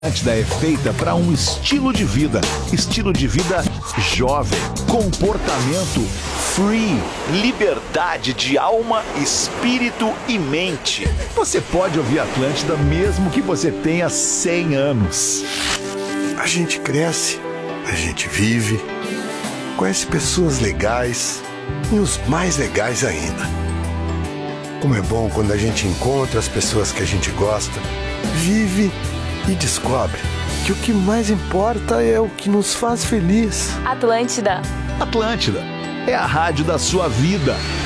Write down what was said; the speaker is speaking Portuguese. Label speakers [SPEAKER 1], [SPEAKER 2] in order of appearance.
[SPEAKER 1] Atlântida é feita para um estilo de vida jovem, comportamento free, liberdade de alma, espírito e mente. Você pode ouvir Atlântida mesmo que você tenha 100 anos.
[SPEAKER 2] A gente cresce, a gente vive, conhece pessoas legais e os mais legais ainda. Como é bom quando a gente encontra as pessoas que a gente gosta, vive e descobre que o que mais importa é o que nos faz feliz.
[SPEAKER 3] Atlântida.
[SPEAKER 1] Atlântida é a rádio da sua vida.